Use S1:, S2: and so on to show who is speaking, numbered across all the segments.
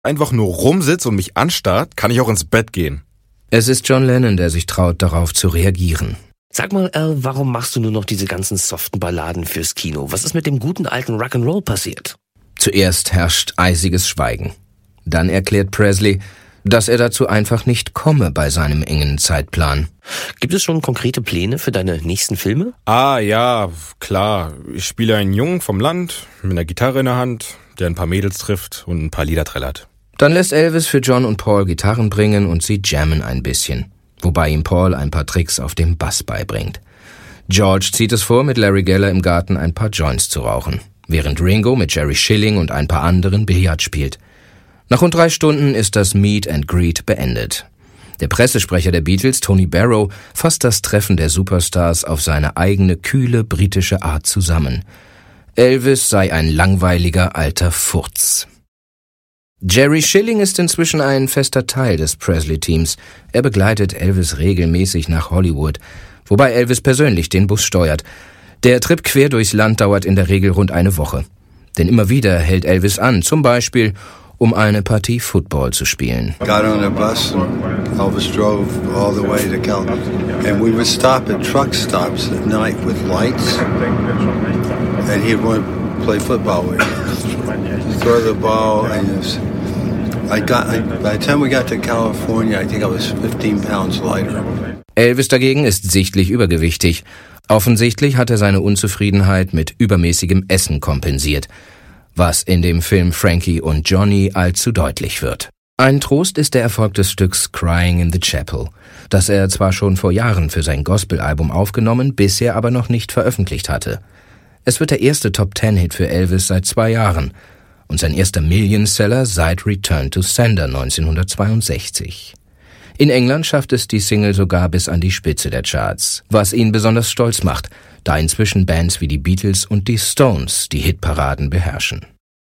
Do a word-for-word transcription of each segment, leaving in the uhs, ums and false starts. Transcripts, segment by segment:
S1: einfach nur rumsitzt und mich anstarrt, kann ich auch ins Bett gehen.
S2: Es ist John Lennon, der sich traut, darauf zu reagieren.
S3: Sag mal, Al, warum machst du nur noch diese ganzen soften Balladen fürs Kino? Was ist mit dem guten alten Rock'n'Roll passiert?
S2: Zuerst herrscht eisiges Schweigen. Dann erklärt Presley, dass er dazu einfach nicht komme bei seinem engen Zeitplan.
S3: Gibt es schon konkrete Pläne für deine nächsten Filme?
S1: Ah ja, klar. Ich spiele einen Jungen vom Land mit einer Gitarre in der Hand, der ein paar Mädels trifft und ein paar Lieder trällert.
S2: Dann lässt Elvis für John und Paul Gitarren bringen und sie jammen ein bisschen, wobei ihm Paul ein paar Tricks auf dem Bass beibringt. George zieht es vor, mit Larry Geller im Garten ein paar Joints zu rauchen, während Ringo mit Jerry Schilling und ein paar anderen Billard spielt. Nach rund drei Stunden ist das Meet and Greet beendet. Der Pressesprecher der Beatles, Tony Barrow, fasst das Treffen der Superstars auf seine eigene kühle britische Art zusammen. Elvis sei ein langweiliger alter Furz. Jerry Schilling ist inzwischen ein fester Teil des Presley-Teams. Er begleitet Elvis regelmäßig nach Hollywood, wobei Elvis persönlich den Bus steuert. Der Trip quer durchs Land dauert in der Regel rund eine Woche. Denn immer wieder hält Elvis an, zum Beispiel um eine Partie Football zu spielen.
S4: Got on a bus and Elvis drove all the way to California. And we would stop at truck stops at night with lights. And he'd want to play football with me. Throw the ball and it was, I got, I, by the time we got to California, I think I was fifteen pounds lighter.
S2: Elvis dagegen ist sichtlich übergewichtig. Offensichtlich hat er seine Unzufriedenheit mit übermäßigem Essen kompensiert, was in dem Film Frankie und Johnny allzu deutlich wird. Ein Trost ist der Erfolg des Stücks Crying in the Chapel, das er zwar schon vor Jahren für sein Gospel-Album aufgenommen, bisher aber noch nicht veröffentlicht hatte. Es wird der erste Top-Ten-Hit für Elvis seit zwei Jahren und sein erster Million-Seller seit Return to Sender neunzehnhundertzweiundsechzig. In England schafft es die Single sogar bis an die Spitze der Charts, was ihn besonders stolz macht, da inzwischen Bands wie die Beatles und die Stones die Hitparaden beherrschen.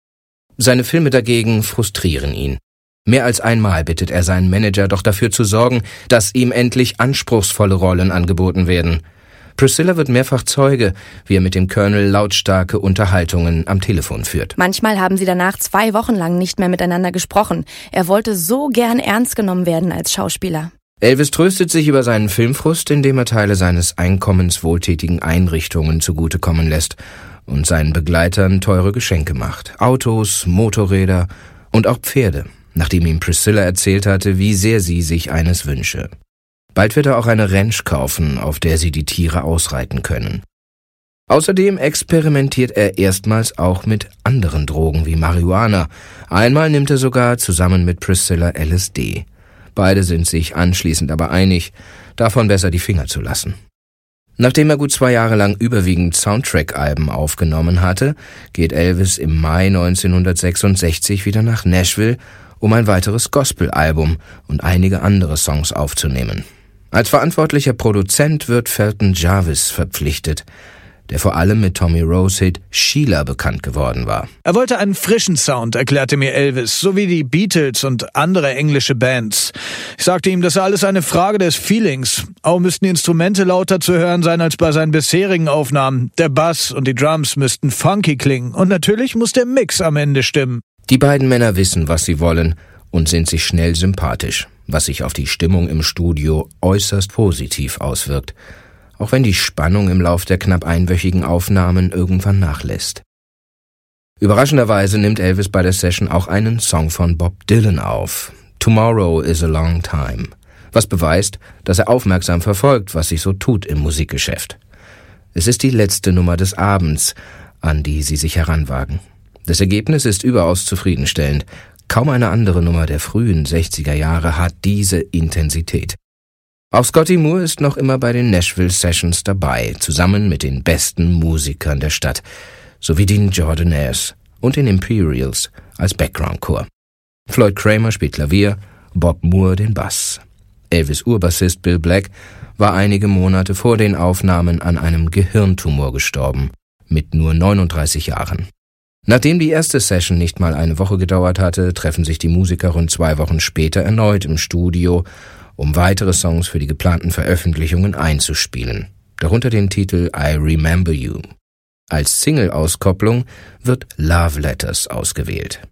S2: Seine Filme dagegen frustrieren ihn. Mehr als einmal bittet er seinen Manager doch dafür zu sorgen, dass ihm endlich anspruchsvolle Rollen angeboten werden. Priscilla wird mehrfach Zeuge, wie er mit dem Colonel lautstarke Unterhaltungen am Telefon führt.
S5: Manchmal haben sie danach zwei Wochen lang nicht mehr miteinander gesprochen. Er wollte so gern ernst genommen werden als Schauspieler.
S2: Elvis tröstet sich über seinen Filmfrust, indem er Teile seines Einkommens wohltätigen Einrichtungen zugutekommen lässt und seinen Begleitern teure Geschenke macht. Autos, Motorräder und auch Pferde, nachdem ihm Priscilla erzählt hatte, wie sehr sie sich eines wünsche. Bald wird er auch eine Ranch kaufen, auf der sie die Tiere ausreiten können. Außerdem experimentiert er erstmals auch mit anderen Drogen wie Marihuana. Einmal nimmt er sogar zusammen mit Priscilla L S D. Beide sind sich anschließend aber einig, davon besser die Finger zu lassen. Nachdem er gut zwei Jahre lang überwiegend Soundtrack-Alben aufgenommen hatte, geht Elvis im Mai neunzehnhundertsechsundsechzig wieder nach Nashville, um ein weiteres Gospel-Album und einige andere Songs aufzunehmen. Als verantwortlicher Produzent wird Felton Jarvis verpflichtet, der vor allem mit Tommy Rose Hit Sheila bekannt geworden war.
S6: Er wollte einen frischen Sound, erklärte mir Elvis, so wie die Beatles und andere englische Bands. Ich sagte ihm, das sei alles eine Frage des Feelings. Auch müssten die Instrumente lauter zu hören sein als bei seinen bisherigen Aufnahmen. Der Bass und die Drums müssten funky klingen. Und natürlich muss der Mix am Ende stimmen.
S2: Die beiden Männer wissen, was sie wollen und sind sich schnell sympathisch, was sich auf die Stimmung im Studio äußerst positiv auswirkt, auch wenn die Spannung im Lauf der knapp einwöchigen Aufnahmen irgendwann nachlässt. Überraschenderweise nimmt Elvis bei der Session auch einen Song von Bob Dylan auf, Tomorrow is a Long Time, was beweist, dass er aufmerksam verfolgt, was sich so tut im Musikgeschäft. Es ist die letzte Nummer des Abends, an die sie sich heranwagen. Das Ergebnis ist überaus zufriedenstellend. Kaum eine andere Nummer der frühen sechziger Jahre hat diese Intensität. Auch Scotty Moore ist noch immer bei den Nashville Sessions dabei, zusammen mit den besten Musikern der Stadt, sowie den Jordanaires und den Imperials als Background-Chor. Floyd Kramer spielt Klavier, Bob Moore den Bass. Elvis' Urbassist Bill Black war einige Monate vor den Aufnahmen an einem Gehirntumor gestorben, mit nur neununddreißig Jahren. Nachdem die erste Session nicht mal eine Woche gedauert hatte, treffen sich die Musiker rund zwei Wochen später erneut im Studio, um weitere Songs für die geplanten Veröffentlichungen einzuspielen, darunter den Titel I Remember You. Als Single-Auskopplung wird Love Letters ausgewählt.